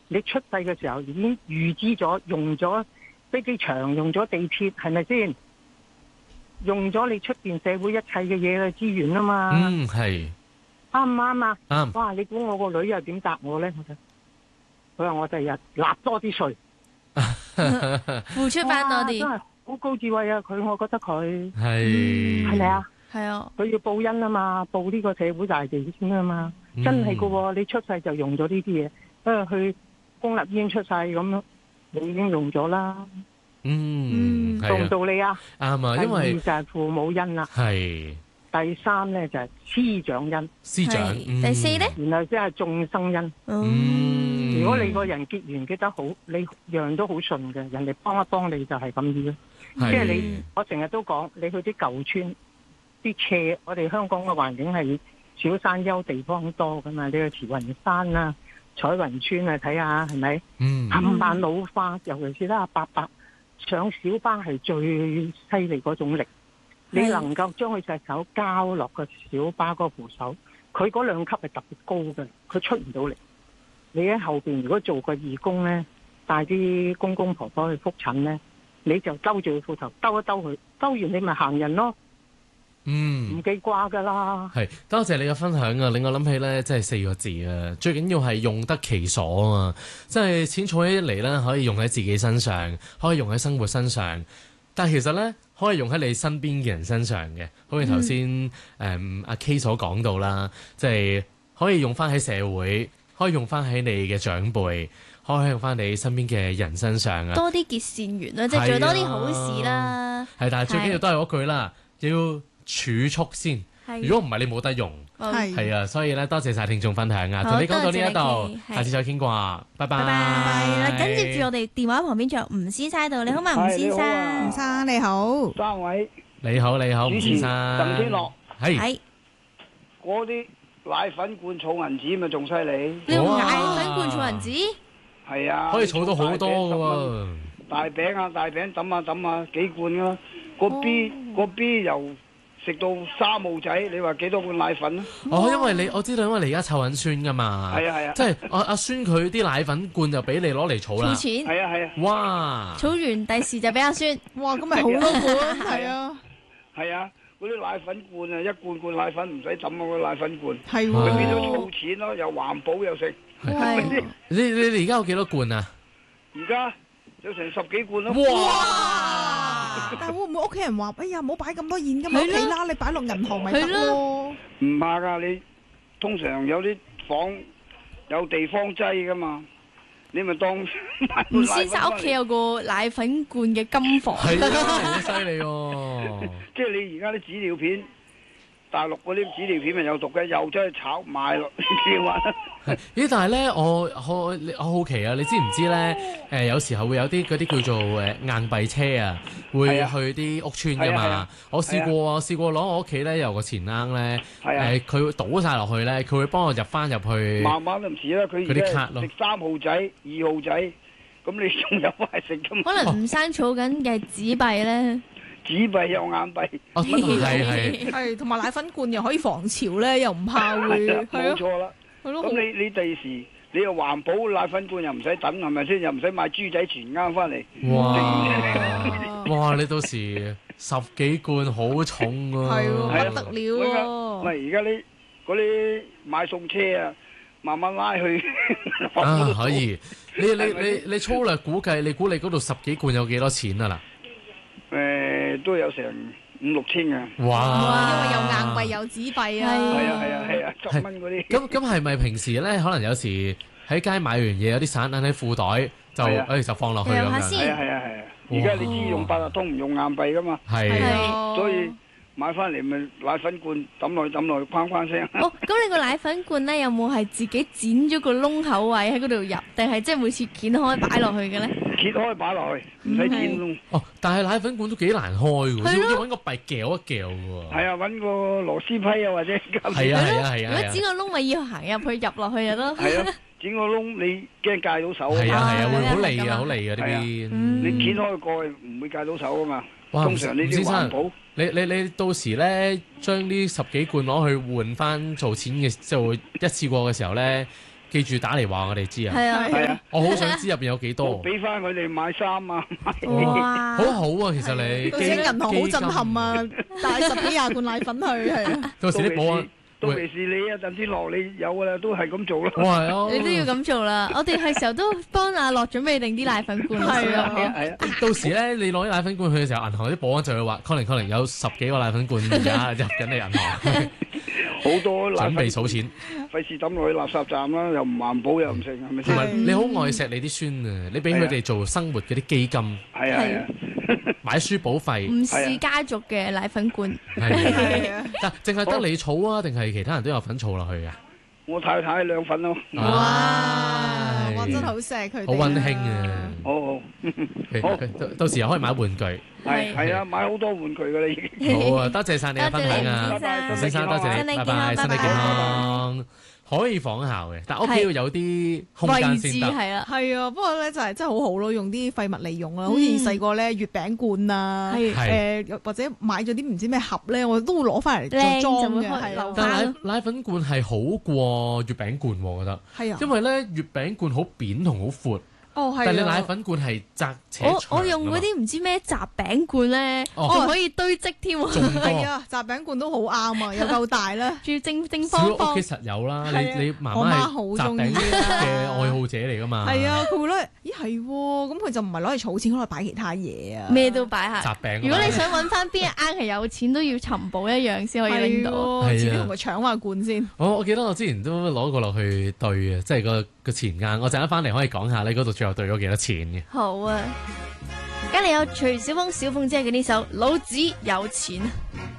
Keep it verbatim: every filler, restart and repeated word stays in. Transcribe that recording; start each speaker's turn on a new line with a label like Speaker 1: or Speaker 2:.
Speaker 1: 你出世嘅時候已經預知咗，用咗飛機場，用咗地鐵，係咪先？用咗你出邊社會一切嘅嘢嘅資源啊嘛。
Speaker 2: 嗯，係
Speaker 1: 啱唔啱啊？
Speaker 2: 啱。
Speaker 1: 哇！你估我個女又點答我咧？佢話我第日納多啲稅，
Speaker 3: 付出翻多啲，
Speaker 1: 真係好高智慧啊！佢，我覺得佢
Speaker 2: 係
Speaker 1: 係咪啊？
Speaker 3: 係啊，
Speaker 1: 佢要報恩啊嘛，報呢個社會大地先啊嘛。
Speaker 2: 嗯
Speaker 1: 真係噶喎！你出世就用咗呢啲嘢，因為去公立醫院出世咁樣，你已經用咗啦。
Speaker 2: 嗯，
Speaker 1: 道唔道理啊？
Speaker 2: 啱啊，因為
Speaker 1: 第二就係父母恩啦，
Speaker 2: 係
Speaker 1: 第三咧就係師長恩，
Speaker 2: 師長，
Speaker 3: 係第四咧，
Speaker 1: 然後即係眾生恩。
Speaker 2: 嗯，
Speaker 1: 如果你個人結緣結得好，你樣都好順嘅，人哋幫一幫你就係咁意咯。即係你，我成日都講，你去啲舊村，啲斜，我哋香港嘅環境係小山丘地方多噶嘛，你去慈雲山啊、彩雲村啊睇下係咪？
Speaker 2: 嗯，
Speaker 1: 冚唪唥老化，尤其是咧阿伯伯上小巴係最犀利嗰種力，你能夠將佢隻手交落個小巴嗰個扶手，佢嗰兩級係特別高嘅，佢出唔到嚟。你喺後邊如果做個義工呢，帶啲公公婆婆去覆診呢，你就兜住佢褲頭兜一兜佢，兜完你咪行人咯。
Speaker 2: 嗯，
Speaker 1: 唔記掛噶啦。
Speaker 2: 係多謝你嘅分享啊！令我諗起咧，即係四個字啊，最緊要係用得其所啊嘛！即係錢儲起嚟咧，可以用喺自己身上，可以用喺生活身上，但係其實咧，可以用喺你身邊嘅人身上嘅。好似頭先誒阿 K 所講到啦，即係可以用翻喺社會，可以用翻喺你嘅長輩，可以用翻你身邊嘅人身上啊！
Speaker 3: 多啲結善緣啦，即係做多啲好事啦。
Speaker 2: 係，但係最緊要都係嗰句啦，要儲蓄先，如果唔係你冇得用，係係啊，所以咧多謝晒聽眾分享啊，同你講到呢一度，下次再傾過啊，拜拜。
Speaker 3: 拜拜。跟住住我哋電話旁邊仲有吳先生喺度，你好嘛，吳先生？
Speaker 4: 吳生你好，
Speaker 5: 三位
Speaker 2: 你好你好，吳先生，
Speaker 5: 鄧天樂
Speaker 2: 係
Speaker 5: 嗰啲奶粉罐儲銀紙咪仲犀利？
Speaker 3: 你用奶粉罐儲銀紙？
Speaker 5: 係啊，
Speaker 2: 可以儲到好多㗎喎。
Speaker 5: 大餅啊大餅抌下抌下幾罐啊，個 B 個 B 由食到三號仔，你話幾多罐奶粉啊？
Speaker 2: 哦，因為你我知道，因為你而家湊緊孫噶嘛。
Speaker 5: 係啊係啊，
Speaker 2: 即係阿阿孫佢啲奶粉罐就俾你攞嚟儲啦。
Speaker 3: 儲錢。
Speaker 5: 係啊係啊。
Speaker 2: 哇！
Speaker 3: 儲完第時就俾阿孫。
Speaker 4: 哇，咁咪好多罐，係啊。
Speaker 5: 係啊，嗰啲奶粉罐啊，一罐罐奶粉唔使抌啊，個奶粉罐。
Speaker 4: 係喎。
Speaker 5: 佢變咗儲錢咯，又環保又食。
Speaker 2: 係。你你你而家有幾多罐啊？
Speaker 5: 而家有成十幾罐咯。
Speaker 4: 哇！但係會唔會屋企人話：哎呀，唔好擺咁多現金喺屋企啦，你擺落銀行咪得咯？
Speaker 5: 唔怕㗎，你通常有啲房有地方擠㗎嘛，你咪當
Speaker 3: 吳先生屋企有個奶粉罐嘅金房。
Speaker 2: 係啊，好犀利喎！
Speaker 5: 即係你而家啲紙尿片，大陸嗰啲紙尿片咪有毒嘅，又走去炒賣咯，你話？
Speaker 2: 咦？但係咧，我我我好奇啊！你知唔知咧？誒、呃，有時候會有啲嗰啲叫做誒硬幣車啊，會去啲屋村噶嘛。啊啊、我試過啊，試過攞我屋企咧有個錢罌咧，誒佢、呃、倒晒落去咧，佢會幫我入翻入去。
Speaker 5: 慢慢都唔似啦，佢而家食三號仔、二號仔，咁你仲有塊食噶嘛？
Speaker 3: 可能吳生儲緊嘅紙幣咧。
Speaker 5: 紙幣有硬幣，
Speaker 2: 哦，係係
Speaker 4: 係，同埋奶粉罐又可以防潮咧，又唔怕會，
Speaker 5: 冇錯啦。咁你你第時你又環保奶粉罐又唔使等係咪先？又唔使買豬仔全啱翻嚟。
Speaker 2: 哇！哇！你到時十幾罐好重喎，
Speaker 4: 係喎，不得了喎。
Speaker 5: 喂，而家啲嗰啲買餸車啊，慢慢拉去。
Speaker 2: 啊，可以。你你你你粗略估計，你估你嗰度十幾罐有幾多錢啊？嗱，
Speaker 5: 誒，都有成五六千嘅。
Speaker 2: 哇！
Speaker 4: 因為有硬幣有紙幣啊。
Speaker 5: 係啊係啊係啊，十蚊嗰啲。
Speaker 2: 咁咁係咪平時咧？可能有時喺街買完嘢，有啲散銀喺褲袋，就誒就放落去咁樣。
Speaker 5: 係啊係啊係啊！而家你知用八達通唔用硬幣噶嘛？
Speaker 2: 係。
Speaker 5: 所以買翻嚟咪奶粉罐抌落去抌落去，哐哐聲。
Speaker 3: 哦，咁你個奶粉罐咧有冇係自己剪咗個窿口位喺嗰度入，定係即係每次剪開擺落去嘅咧？
Speaker 5: 揭開擺落去，唔使剪窿。
Speaker 2: 哦，但係奶粉罐都幾難開喎，要要揾個幣撬一撬喎。
Speaker 5: 係啊，揾個螺絲批啊，或者
Speaker 2: 係啊係啊係啊。
Speaker 3: 如果剪個窿咪要行入去入落去就得。
Speaker 5: 係啊，剪個窿你驚戒到手。
Speaker 2: 係啊係啊，會好利啊好利啊呢邊。
Speaker 5: 你掀開個蓋唔會戒到手啊嘛。
Speaker 2: 哇，
Speaker 5: 通常呢啲環保。
Speaker 2: 你你你到時咧，將呢十幾罐攞去換翻做錢嘅，就一次過嘅時候咧， 記住打嚟話我哋知啊。
Speaker 3: 係啊，
Speaker 5: 係啊，
Speaker 2: 我好想知入邊有幾
Speaker 5: 我
Speaker 2: 多。
Speaker 5: 俾翻佢哋買衫啊，買
Speaker 3: 哇，
Speaker 2: 好好啊，其實你
Speaker 4: 到時啲銀行好震撼
Speaker 2: 啊！
Speaker 4: 啊，帶十幾廿罐奶粉去係啊，
Speaker 2: 到時啲保安
Speaker 5: 到時你一陣之落你有噶啦，都係咁做咯。
Speaker 2: 哇，係啊
Speaker 3: 你都要咁做啦。我哋係時候都幫阿樂準備定啲奶粉罐啦。
Speaker 4: 係啊
Speaker 5: 係啊係啊，
Speaker 2: 到時咧，你攞啲奶粉罐去嘅時候，銀行啲保安就會話：Colin Colin 有十幾個奶粉罐而家入緊你銀行，
Speaker 5: 好多奶
Speaker 2: 準備數錢。
Speaker 5: 費事抌落去垃圾站啦，又唔環保又唔成，係咪先？
Speaker 2: 同埋你好愛錫你啲孫啊！你俾佢哋做生活嗰啲基金，
Speaker 5: 係啊係啊，
Speaker 2: 買書保費，
Speaker 3: 吳氏家族嘅奶粉罐，
Speaker 2: 係
Speaker 4: 係啊，
Speaker 2: 但淨係得你儲啊，定係其他人都有份儲落去啊？
Speaker 5: 我太太兩份咯。
Speaker 4: 哇，
Speaker 2: 唉
Speaker 4: 哇真係好錫佢哋，
Speaker 2: 好溫馨啊！
Speaker 5: 好好好，
Speaker 2: 到到時又可以買玩具。
Speaker 5: 係係啊，買好多玩具噶啦已經。
Speaker 2: 好啊，多謝晒你嘅分享啊，
Speaker 3: 多謝
Speaker 2: 吳先生，多謝你，拜拜，身體健康。可以仿效嘅，但屋企要有啲空間
Speaker 3: 位置
Speaker 2: 先得。
Speaker 3: 係啦，
Speaker 4: 係啊，不過咧就係真係好好咯，用啲廢物利用啦，好似細個咧月餅罐啊，
Speaker 3: 係
Speaker 4: 誒或者買咗啲唔知咩盒咧，我都會攞翻嚟
Speaker 3: 靚
Speaker 4: 做裝嘅，
Speaker 3: 就會開
Speaker 4: 係啦，
Speaker 2: 但係
Speaker 3: 留返咯
Speaker 2: 奶奶粉罐係好過月餅罐喎，我覺得，
Speaker 4: 係啊，
Speaker 2: 因為咧月餅罐好扁同好闊，
Speaker 4: 哦係啊，
Speaker 2: 但係你奶粉罐係窄且
Speaker 3: 我
Speaker 2: 長
Speaker 3: 我用嗰啲唔知咩雜餅罐咧，
Speaker 2: 哦
Speaker 3: 仲可以堆積添喎，
Speaker 2: 仲多。
Speaker 4: 係啊，雜餅罐都好啱啊，又夠大啦。
Speaker 3: 仲要正正
Speaker 2: 小
Speaker 3: 方方
Speaker 2: 屋企。實有啦，
Speaker 4: 係啊
Speaker 2: 你你媽
Speaker 4: 我媽
Speaker 2: 媽
Speaker 4: 好
Speaker 2: 係雜
Speaker 4: 鍾意
Speaker 2: 餅
Speaker 4: 啊
Speaker 2: 嘅愛好者嚟噶嘛？
Speaker 4: 係啊，佢會攞嚟，咦係喎，咁佢就唔係攞嚟儲錢，攞嚟擺其他嘢啊。
Speaker 3: 咩都擺下。
Speaker 2: 雜餅啊嘛。
Speaker 3: 如果你想揾翻邊一啱係有錢，都要尋寶一樣先可以拎到。
Speaker 4: 係喎，自己同佢搶下罐先。
Speaker 2: 我我記得我之前都攞過落去兌嘅，即係個個錢罌。我陣間翻嚟可以講下你嗰度最後兌咗幾多錢嘅。
Speaker 3: 好啊，跟住有徐小鳳、小鳳姐嘅呢首《老子有錢》。